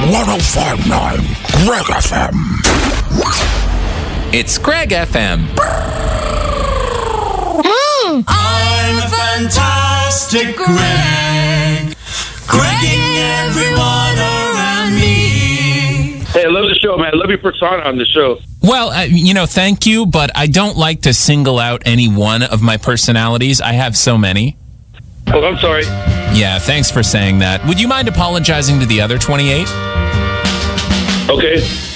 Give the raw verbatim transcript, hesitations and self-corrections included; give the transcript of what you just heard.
one oh five point nine Greg F M. It's Greg F M. Mm. I'm a fantastic Greg. Gregging everyone around me. Hey, I love the show, man. I love your persona on the show. Well, uh, you know, thank you, but I don't like to single out any one of my personalities. I have so many. Oh, I'm sorry. Yeah, thanks for saying that. Would you mind apologizing to the other twenty-eight? Okay.